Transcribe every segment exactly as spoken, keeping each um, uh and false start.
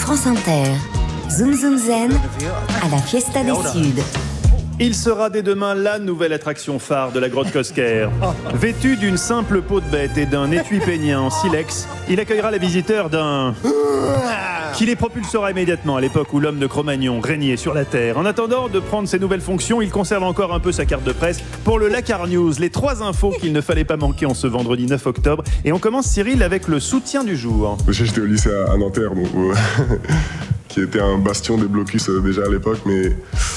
France Inter, Zoom Zoom Zen à la Fiesta des Suds. Il sera dès demain la nouvelle attraction phare de la grotte Cosquer. Vêtu d'une simple peau de bête et d'un étui pénien en silex, il accueillera les visiteurs d'un... qui les propulsera immédiatement à l'époque où l'homme de Cro-Magnon régnait sur la Terre. En attendant de prendre ses nouvelles fonctions, il conserve encore un peu sa carte de presse pour le Lakar News. Les trois infos qu'il ne fallait pas manquer en ce vendredi neuf octobre. Et on commence, Cyril, avec le soutien du jour. J'étais au lycée à Nanterre, donc, euh, qui était un bastion des blocus euh, déjà à l'époque, mais...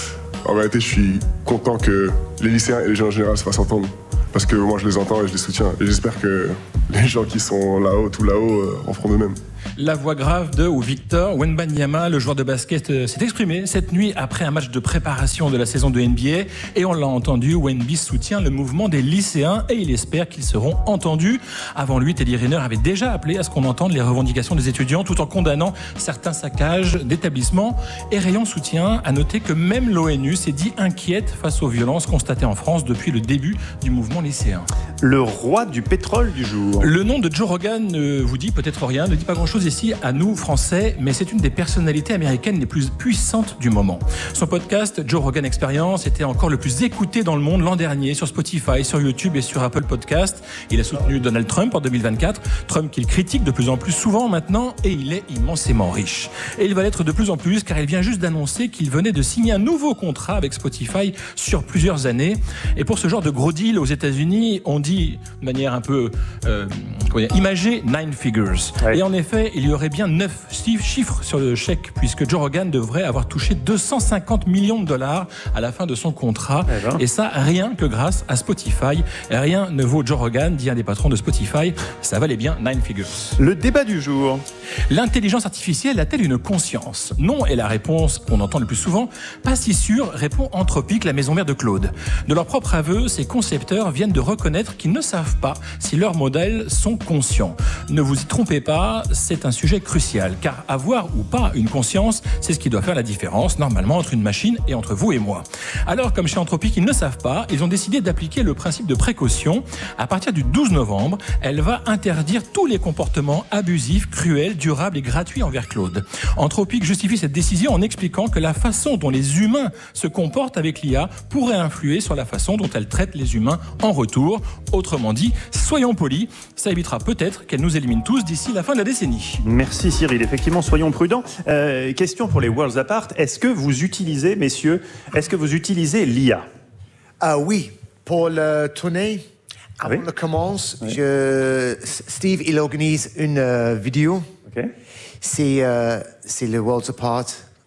En réalité, je suis content que les lycéens et les gens en général se fassent entendre. Parce que moi, je les entends et je les soutiens. Et j'espère que les gens qui sont là-haut, tout là-haut, euh, en feront de même. La voix grave de ou Victor Wembanyama, le joueur de basket, euh, s'est exprimé cette nuit après un match de préparation de la saison de N B A. Et on l'a entendu, Wemby soutient le mouvement des lycéens et il espère qu'ils seront entendus. Avant lui, Teddy Riner avait déjà appelé à ce qu'on entende les revendications des étudiants tout en condamnant certains saccages d'établissements. Et Rayon soutient à noter que même l'ONU s'est dit inquiète face aux violences constatées en France depuis le début du mouvement lycéen. Le roi du pétrole du jour. Le nom de Joe Rogan ne vous dit peut-être rien, ne dit pas grand-chose ici à nous, Français, mais c'est une des personnalités américaines les plus puissantes du moment. Son podcast, Joe Rogan Experience, était encore le plus écouté dans le monde l'an dernier sur Spotify, sur YouTube et sur Apple Podcast. Il a soutenu Donald Trump en deux mille vingt-quatre, Trump qu'il critique de plus en plus souvent maintenant, et il est immensément riche. Et il va l'être de plus en plus car il vient juste d'annoncer qu'il venait de signer un nouveau contrat avec Spotify sur plusieurs années. Et pour ce genre de gros deal aux États-Unis, on dit de manière un peu euh, comment dire, imagée nine figures. Ouais. Et en effet, il y aurait bien neuf chiffres sur le chèque puisque Joe Rogan devrait avoir touché deux cent cinquante millions de dollars à la fin de son contrat. Eh ben. Et ça, rien que grâce à Spotify. Rien ne vaut Joe Rogan, dit un des patrons de Spotify. Ça valait bien nine figures. Le débat du jour. L'intelligence artificielle a-t-elle une conscience ? Non est la réponse qu'on entend le plus souvent. Pas si sûr, répond Anthropic, la maison mère de Claude. De leur propre aveu, ces concepteurs viennent de reconnaître qu'ils ne savent pas si leurs modèles sont conscients. Ne vous y trompez pas, c'est un sujet crucial, car avoir ou pas une conscience, c'est ce qui doit faire la différence, normalement, entre une machine et entre vous et moi. Alors, comme chez Anthropic, ils ne savent pas, ils ont décidé d'appliquer le principe de précaution. À partir du douze novembre, elle va interdire tous les comportements abusifs, cruels, durables et gratuits envers Claude. Anthropic justifie cette décision en expliquant que la façon dont les humains se comportent avec l'I A pourrait influer sur la façon dont elle traite les humains en retour. Autrement dit, soyons polis, ça évitera peut-être qu'elle nous élimine tous d'ici la fin de la décennie. Merci Cyril, effectivement, soyons prudents. Euh, question pour les Worlds Apart, est-ce que vous utilisez, messieurs, est-ce que vous utilisez l'I A ? Ah oui, pour le tournée, avant oui. le commence, oui. je, Steve, il organise une euh, vidéo. Okay. C'est, euh, c'est le Worlds Apart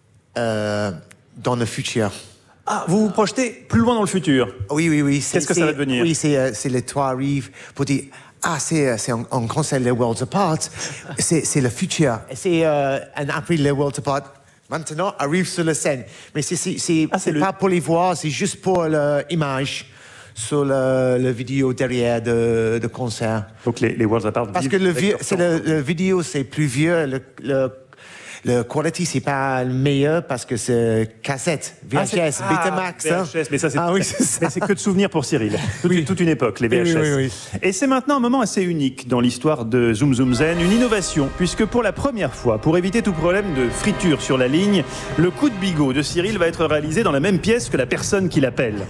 euh, dans le futur. Ah, vous vous projetez plus loin dans le futur ? Oui, oui, oui. C'est, Qu'est-ce que c'est, ça va devenir ? Oui, c'est, euh, c'est le toit arrive pour dire... Ah, c'est, c'est en, en concert les Worlds Apart. C'est, c'est le futur. C'est euh, après les Worlds Apart. Maintenant, arrive sur la scène. Mais c'est, c'est, c'est, ah, c'est, c'est le... pas pour les voir, c'est juste pour l'image sur le, le vidéo derrière de, de concert. Donc les, les Worlds Apart. Parce que le, vieux, c'est le, le vidéo, c'est plus vieux. Le, le, Le quality, c'est pas le meilleur parce que c'est cassette, V H S, ah, Betamax. V H S, hein. Mais ça, c'est, ah, oui, c'est, ça. Mais c'est que de souvenirs pour Cyril. Toute, oui. toute une époque, les V H S. Oui, oui, oui. Et c'est maintenant un moment assez unique dans l'histoire de Zoom Zoom Zen, une innovation, puisque pour la première fois, pour éviter tout problème de friture sur la ligne, le coup de bigot de Cyril va être réalisé dans la même pièce que la personne qui l'appelle.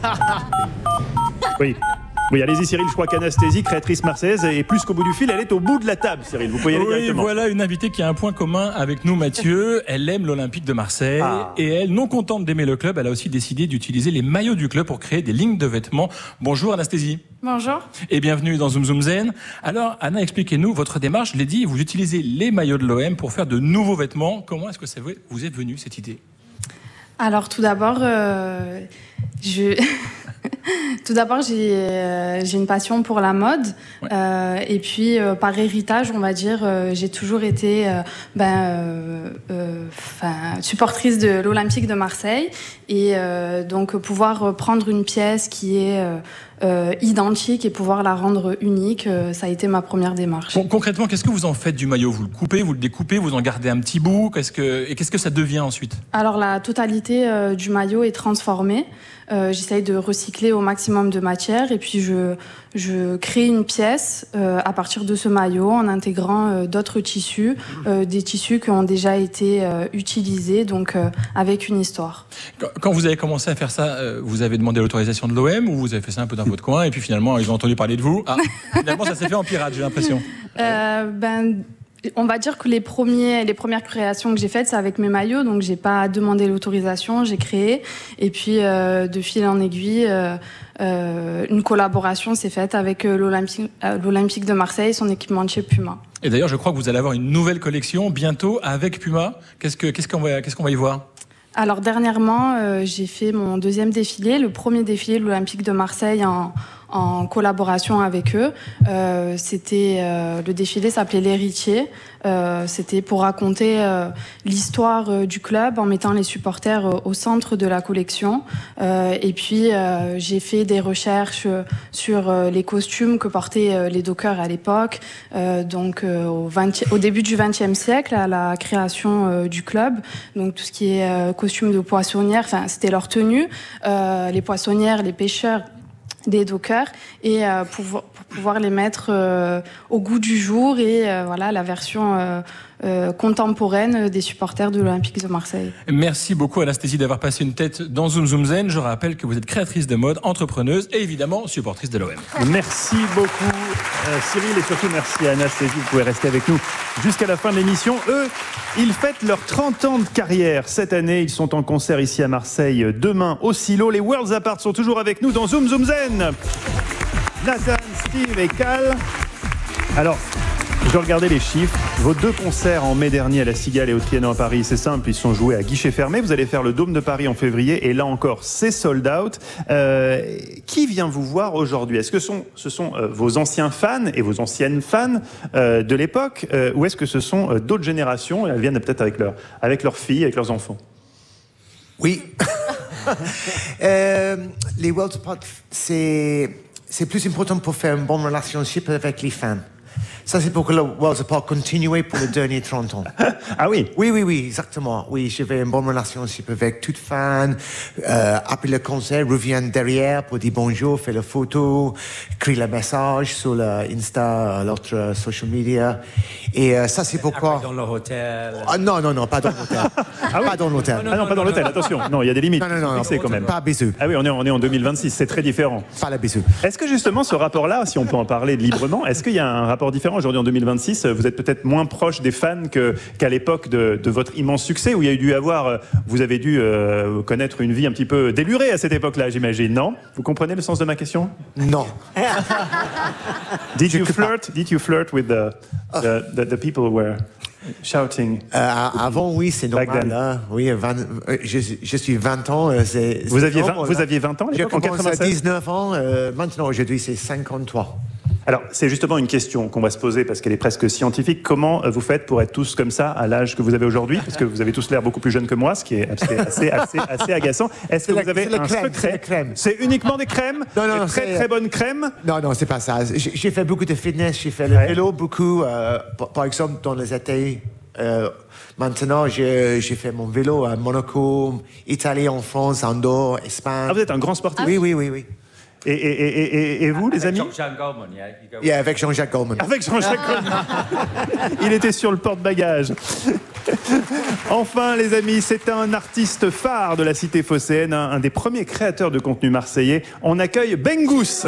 Oui. Oui, allez-y Cyril, je crois qu'Anasthésie, créatrice marseillaise, est plus qu'au bout du fil, elle est au bout de la table, Cyril, vous pouvez y aller oui, directement. Voilà une invitée qui a un point commun avec nous, Mathieu. Elle aime l'Olympique de Marseille ah. et elle, non contente d'aimer le club, elle a aussi décidé d'utiliser les maillots du club pour créer des lignes de vêtements. Bonjour Anasthésie. Bonjour. Et bienvenue dans Zoom Zoom Zen. Alors Anna, expliquez-nous votre démarche. Je l'ai dit, vous utilisez les maillots de l'O M pour faire de nouveaux vêtements. Comment est-ce que ça vous est venu cette idée ? Alors tout d'abord, euh, je... Tout d'abord, j'ai, euh, j'ai une passion pour la mode. Ouais. Euh, et puis, euh, par héritage, on va dire, euh, j'ai toujours été euh, ben, euh, euh, supportrice de l'Olympique de Marseille. Et euh, donc, pouvoir prendre une pièce qui est euh, euh, identique et pouvoir la rendre unique, euh, ça a été ma première démarche. Bon, concrètement, qu'est-ce que vous en faites du maillot ? Vous le coupez, vous le découpez, vous en gardez un petit bout ? Qu'est-ce que, et qu'est-ce que ça devient ensuite ? Alors, la totalité euh, du maillot est transformée. Euh, j'essaye de recycler au maximum maximum de matière et puis je, je crée une pièce euh, à partir de ce maillot en intégrant euh, d'autres tissus, euh, des tissus qui ont déjà été euh, utilisés, donc euh, avec une histoire. Quand, quand vous avez commencé à faire ça, euh, vous avez demandé l'autorisation de l'O M ou vous avez fait ça un peu dans votre coin et puis finalement ils ont entendu parler de vous? Ah, finalement ça s'est fait en pirate, j'ai l'impression. Euh, ben... On va dire que les, premiers, les premières créations que j'ai faites, c'est avec mes maillots, donc j'ai pas demandé l'autorisation, j'ai créé. Et puis, euh, de fil en aiguille, euh, euh, une collaboration s'est faite avec euh, l'Olympique, euh, l'Olympique de Marseille, son équipement de chez Puma. Et d'ailleurs, je crois que vous allez avoir une nouvelle collection bientôt avec Puma. Qu'est-ce, que, qu'est-ce, qu'on, va, qu'est-ce qu'on va y voir ? Alors, dernièrement, euh, j'ai fait mon deuxième défilé, le premier défilé de l'Olympique de Marseille en... en collaboration avec eux. Euh, c'était, euh, le défilé s'appelait L'Héritier. Euh, c'était pour raconter euh, l'histoire euh, du club en mettant les supporters euh, au centre de la collection. Euh, et puis, euh, j'ai fait des recherches sur euh, les costumes que portaient euh, les dockers à l'époque. Euh, donc, euh, au, vingtième, au début du vingtième siècle, à la création euh, du club. Donc, tout ce qui est euh, costumes de poissonnières, enfin, c'était leur tenue. Euh, les poissonnières, les pêcheurs, des dockers et euh, pour, pour pouvoir les mettre euh, au goût du jour et euh, voilà la version euh, euh, contemporaine des supporters de l'Olympique de Marseille. Merci beaucoup Anasthésie d'avoir passé une tête dans Zoom Zoom Zen. Je rappelle que vous êtes créatrice de mode, entrepreneuse et évidemment supportrice de l'O M. Merci beaucoup euh, Cyril et surtout merci à Anasthésie. Vous pouvez rester avec nous jusqu'à la fin de l'émission. Eux, ils fêtent leurs trente ans de carrière cette année. Ils sont en concert ici à Marseille demain au Silo. Les Worlds Apart sont toujours avec nous dans Zoom Zoom Zen. Nathan, Steve et Cal. Alors, je dois regarder les chiffres. Vos deux concerts en mai dernier à la Cigale et au Trianon à Paris, c'est simple, ils sont joués à guichet fermé. Vous allez faire le Dôme de Paris en février et là encore, c'est sold out. Euh, qui vient vous voir aujourd'hui ? Est-ce que sont, ce sont euh, vos anciens fans et vos anciennes fans euh, de l'époque euh, ou est-ce que ce sont euh, d'autres générations ? Elles viennent peut-être avec, leur, avec leurs filles, avec leurs enfants. Oui. euh, les Worlds Apart, c'est, c'est plus important pour faire une bonne relationship avec les fans. Ça, c'est pour que le Worlds Apart continue pour les derniers trente ans. Ah oui? Oui, oui, oui, exactement. Oui, j'avais une bonne relationship avec toutes fans. Euh, après le concert, reviennent derrière pour dire bonjour, faire la photo, écrire le message sur l'Insta, l'autre social media. Et euh, ça, c'est pourquoi... Après, dans leur hôtel. Ah, non, non, non, pas dans l'hôtel. Ah oui? Pas dans l'hôtel. Ah non, pas dans l'hôtel, attention. Non, il y a des limites. Non, non, non, non, c'est quand même. Pas bisous. Ah oui, on est, on est en deux mille vingt-six, c'est très différent. Pas la bisou. Est-ce que justement ce rapport-là, si on peut en parler librement, est-ce qu'il y a un rapport différent aujourd'hui en deux mille vingt-six ? Vous êtes peut-être moins proche des fans que, qu'à l'époque de, de votre immense succès où il y a dû avoir, vous avez dû euh, connaître une vie un petit peu délurée à cette époque-là, j'imagine, non ? Vous comprenez le sens de ma question ? Non. Did you flirt? Did you flirt with the the, the, the people who were shouting? Euh, avant, oui, c'est Back normal. then. Hein. Oui, vingt, euh, je, je suis vingt ans. euh, C'est, Vous c'est aviez normal, vingt, vous là. aviez vingt ans à J'ai l'époque, en commencé à quatre-vingt-seize? dix-neuf ans. Euh, maintenant, aujourd'hui, c'est cinquante-trois. Alors, c'est justement une question qu'on va se poser parce qu'elle est presque scientifique. Comment vous faites pour être tous comme ça à l'âge que vous avez aujourd'hui ? Parce que vous avez tous l'air beaucoup plus jeunes que moi, ce qui est assez, assez, assez, assez agaçant. Est-ce que C'est vous la- avez c'est la un crème, secret ? c'est la crème. C'est uniquement des crèmes ? Non, non, Des non, très c'est- très bonnes crèmes ? Non, non, c'est pas ça. J'ai, j'ai fait beaucoup de fitness. J'ai fait le Ouais. vélo beaucoup. Euh, par, par exemple, dans les étés. Euh, maintenant, j'ai, j'ai fait mon vélo à Monaco, Italie, en France, Andorre, Espagne. Ah, vous êtes un grand sportif. Oui, oui, oui, oui. Et, et, et, et, et vous, les amis ? Jean Goldman, yeah, you go- Yeah, avec Jean-Jacques Goldman. Avec Jean-Jacques Goldman. Il était sur le porte-bagages. Enfin, les amis, c'est un artiste phare de la cité phocéenne, un, un des premiers créateurs de contenu marseillais. On accueille Bengous.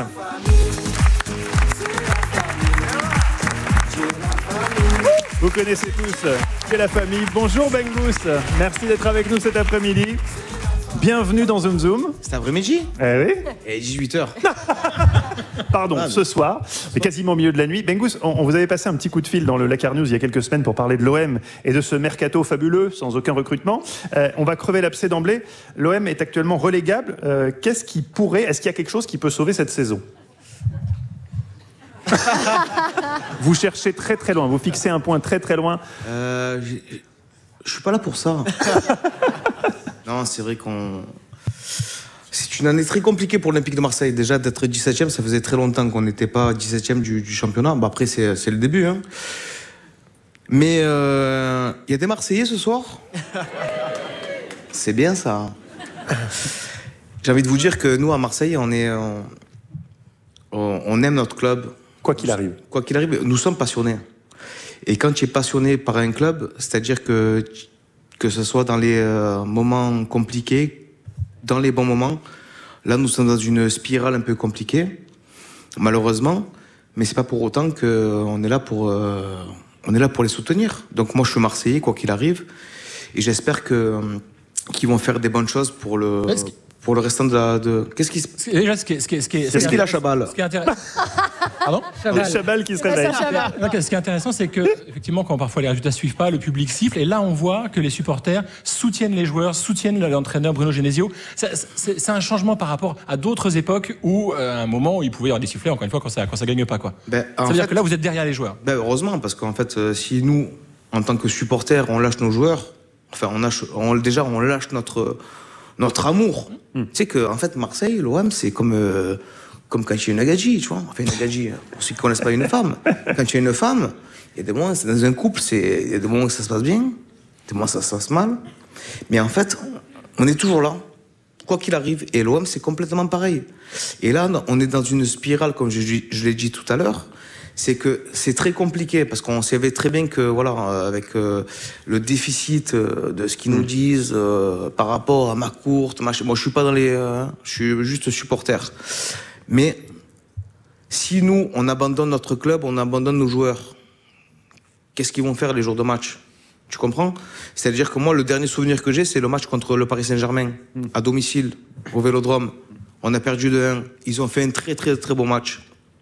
Vous connaissez tous, c'est la famille. Bonjour Bengous, merci d'être avec nous cet après-midi. Bienvenue dans Zoom Zoom. C'est après-midi Eh oui. Et dix-huit heures. Pardon, Ah, ce soir, mais quasiment au milieu de la nuit. Bengous, on, on vous avait passé un petit coup de fil dans le Lakar News il y a quelques semaines pour parler de l'O M et de ce mercato fabuleux, sans aucun recrutement. Euh, on va crever l'abcès d'emblée. L'O M est actuellement relégable. Euh, qu'est-ce qui pourrait, est-ce qu'il y a quelque chose qui peut sauver cette saison ? Vous cherchez très très loin, vous fixez un point très très loin. Euh, j'ai- je suis pas là pour ça. Non, c'est vrai qu'on... C'est une année très compliquée pour l'Olympique de Marseille. Déjà, d'être dix-septième, ça faisait très longtemps qu'on n'était pas dix-septième du, du championnat. Bah, après, c'est, c'est le début. Hein. Mais il euh, y a des Marseillais ce soir. C'est bien ça. J'ai envie de vous dire que nous, à Marseille, on, est, on, on aime notre club. Quoi qu'il arrive. Quoi qu'il arrive, nous sommes passionnés. Et quand tu es passionné par un club, c'est-à-dire que, que ce soit dans les euh, moments compliqués, dans les bons moments, là, nous sommes dans une spirale un peu compliquée, malheureusement, mais c'est pas pour autant qu'on est là pour, euh, on est là pour les soutenir. Donc moi, je suis Marseillais, quoi qu'il arrive, et j'espère que, qu'ils vont faire des bonnes choses pour le... Pour le restant de la. De... Qu'est-ce qui se passe? Déjà, ce qui est. Ce qui est, ce qui est, Qu'est-ce qu'il a, Chabal? Ce qui est intéressant. Pardon? Le Chabal qui se réveille. Donc, ce qui est intéressant, c'est que, effectivement, quand parfois les résultats ne suivent pas, le public siffle. Et là, on voit que les supporters soutiennent les joueurs, soutiennent l'entraîneur Bruno Genesio. C'est, c'est, c'est un changement par rapport à d'autres époques où, à un moment, où il pouvait y avoir des sifflets, encore une fois, quand ça, quand ça gagne pas, quoi. Ben, ça veut fait, dire que là, vous êtes derrière les joueurs. Ben, heureusement, parce qu'en fait, euh, si nous, en tant que supporters, on lâche nos joueurs, enfin, on lâche, on, déjà, on lâche notre. Notre amour. Mmh. Tu sais qu'en fait, Marseille, l'O M, c'est comme, euh, comme quand tu es une gadji, tu vois. Enfin, une gadji, pour ceux qui ne connaissent pas une femme. Quand tu es une femme, il y a des moments, c'est dans un couple, il y a des moments où ça se passe bien, des moments où ça se passe mal. Mais en fait, on est toujours là, quoi qu'il arrive. Et l'O M, c'est complètement pareil. Et là, on est dans une spirale, comme je, je l'ai dit tout à l'heure. C'est que c'est très compliqué parce qu'on savait très bien que voilà, avec euh, le déficit euh, de ce qu'ils nous disent euh, par rapport à ma courte, ma... moi je suis pas dans les, euh, je suis juste supporter. Mais si nous on abandonne notre club, on abandonne nos joueurs, qu'est-ce qu'ils vont faire les jours de match? Tu comprends? C'est-à-dire que moi le dernier souvenir que j'ai, c'est le match contre le Paris Saint-Germain à domicile au Vélodrome. On a perdu de un. Ils ont fait un très très très beau match.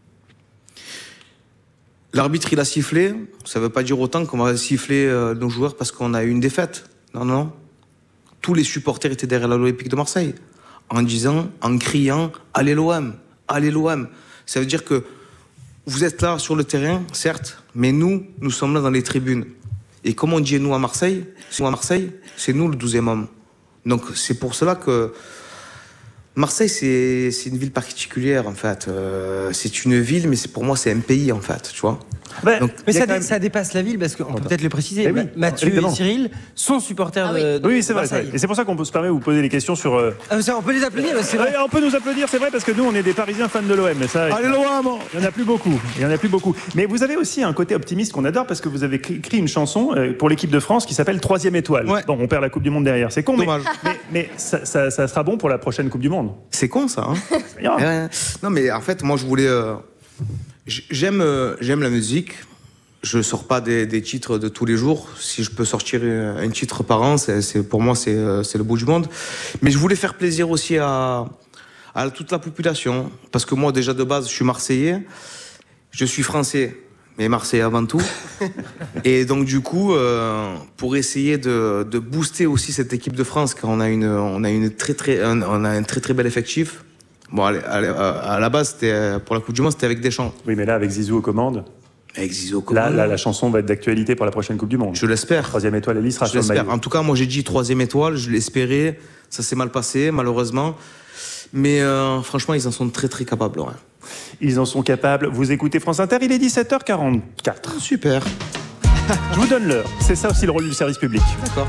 L'arbitre, il a sifflé. Ça ne veut pas dire autant qu'on va siffler euh, nos joueurs parce qu'on a eu une défaite. Non, non. Tous les supporters étaient derrière l'Olympique de Marseille. En disant, en criant, allez l'O M, allez l'O M. Ça veut dire que vous êtes là sur le terrain, certes, mais nous, nous sommes là dans les tribunes. Et comme on dit nous à Marseille, c'est nous à Marseille, c'est nous le douzième homme. Donc c'est pour cela que Marseille, c'est, c'est une ville particulière, en fait. Euh, c'est une ville, mais c'est, pour moi, c'est un pays, en fait, tu vois. Ouais, donc, mais ça, même... ça dépasse la ville, parce qu'on peut peut-être le préciser. Oui, Mathieu évidemment. et Cyril sont supporters ah oui. de, de Oui, c'est vrai, Marseille. c'est vrai. Et c'est pour ça qu'on peut se permettre de vous poser des questions sur... Euh... Ah, ça, on peut les applaudir, parce que c'est vrai. Ouais, on peut nous applaudir, c'est vrai, parce que nous, on est des Parisiens fans de l'O M. Mais ça, allez l'O M. Il n'y en a plus beaucoup. Il y en a plus beaucoup. Mais vous avez aussi un côté optimiste qu'on adore, parce que vous avez écrit une chanson pour l'équipe de France qui s'appelle Troisième étoile. Ouais. Bon, on perd la Coupe du Monde derrière, c'est con, mais, Dommage. mais, mais ça, ça, ça sera bon pour la prochaine Coupe du Monde. C'est con, ça, hein. C'est bien. Ouais. Non, mais en fait, moi, je voulais... Euh... J'aime, euh, j'aime la musique. Je sors pas des, des titres de tous les jours. Si je peux sortir un titre par an, c'est, c'est, pour moi, c'est, c'est le bout du monde. Mais je voulais faire plaisir aussi à, à toute la population. Parce que moi, déjà, de base, je suis Marseillais. Je suis Français, mais Marseillais avant tout. Et donc, du coup, euh, pour essayer de, de booster aussi cette équipe de France, car on a, une, on a, une très, très, un, on a un très, très bel effectif. Bon, allez, allez, à la base, c'était, pour la Coupe du Monde, c'était avec Deschamps. Oui, mais là, avec Zizou aux commandes... Avec Zizou, là, là, la chanson va être d'actualité pour la prochaine Coupe du Monde. Je l'espère. Troisième étoile, elle y sera je sur le l'espère. maillot. En tout cas, moi j'ai dit troisième étoile, je l'espérais. Ça s'est mal passé, malheureusement. Mais euh, franchement, ils en sont très très capables. Ouais. Ils en sont capables. Vous écoutez France Inter, il est dix-sept heures quarante-quatre. Super. Je vous donne l'heure. C'est ça aussi le rôle du service public. D'accord.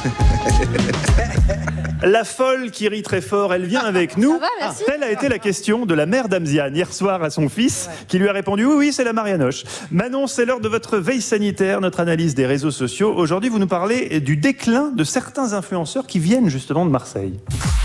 La folle qui rit très fort, elle vient avec nous. Ça va, merci. Telle a été la question de la mère d'Amziane hier soir à son fils, qui lui a répondu oui, oui, c'est la Marianoche. Manon, c'est l'heure de votre veille sanitaire, notre analyse des réseaux sociaux. Aujourd'hui, vous nous parlez du déclin de certains influenceurs qui viennent justement de Marseille.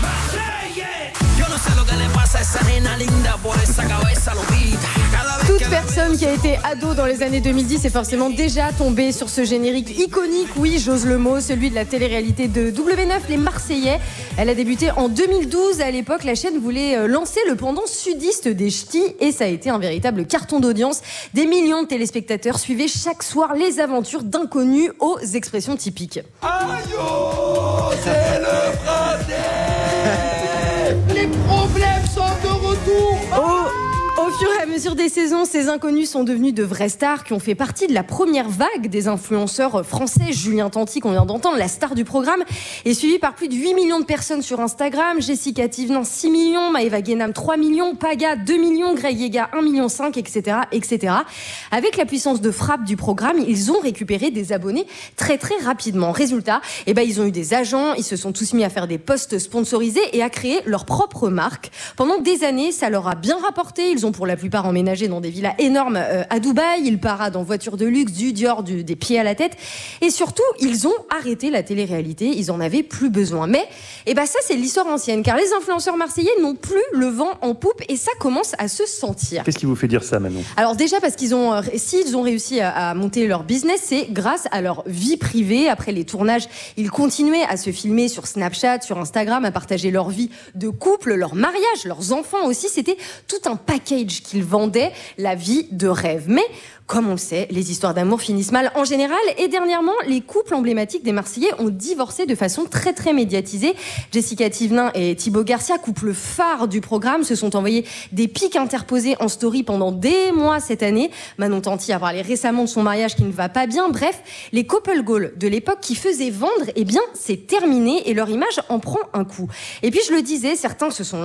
Toute personne qui a été ado dans les années deux mille dix est forcément déjà tombée sur ce générique iconique, oui, j'ose le mot, celui de la télé-réalité de W neuf, Les Marseillais. Elle a débuté en deux mille douze. À l'époque, la chaîne voulait lancer le pendant sudiste des ch'tis et ça a été un véritable carton d'audience. Des millions de téléspectateurs suivaient chaque soir les aventures d'inconnus aux expressions typiques. Aïe, c'est le printemps. Les problèmes sont de retour. Au, au fur et à mesure des saisons, ces inconnus sont devenus de vraies stars qui ont fait partie de la première vague des influenceurs français. Julien Tanti, qu'on vient d'entendre, la star du programme, est suivi par plus de huit millions de personnes sur Instagram. Jessica Thivenin, six millions. Maëva Guénam, trois millions. Paga, deux millions. Greg Yega, un virgule cinq million, et cetera, et cetera. Avec la puissance de frappe du programme, ils ont récupéré des abonnés très très rapidement. Résultat, eh ben, ils ont eu des agents, ils se sont tous mis à faire des posts sponsorisés et à créer leur propre marque. Pendant des années, ça leur a bien rapporté. Ils ont pour la plupart emménagé dans des villas énormes euh, à Dubaï. Ils paradent en voitures de luxe, du Dior, du, des pieds à la tête. Et surtout, ils ont arrêté la télé-réalité. Ils en avaient plus besoin. Mais eh ben, ça, c'est l'histoire ancienne. Car les influenceurs marseillais n'ont plus le vent en poupe et ça commence à se sentir. Qu'est-ce qui vous fait dire ça, Manon? Alors déjà, parce qu'ils ont, s'ils ont réussi à, à monter leur business, c'est grâce à leur vie privée. Après les tournages, ils continuaient à se filmer sur Snapchat, sur Instagram, à partager leur vie de couple, leur mariage, leurs enfants aussi. C'était tout un package qu'ils vendaient, la vie de rêve. Mais comme on le sait, les histoires d'amour finissent mal en général. Et dernièrement, les couples emblématiques des Marseillais ont divorcé de façon très très médiatisée. Jessica Thivenin et Thibaut Garcia, couple phare du programme, se sont envoyés des pics interposés en story pendant des mois cette année. Manon Tanti a parlé récemment de son mariage qui ne va pas bien. Bref, les couple goals de l'époque qui faisaient vendre, eh bien, c'est terminé et leur image en prend un coup. Et puis je le disais, certains se sont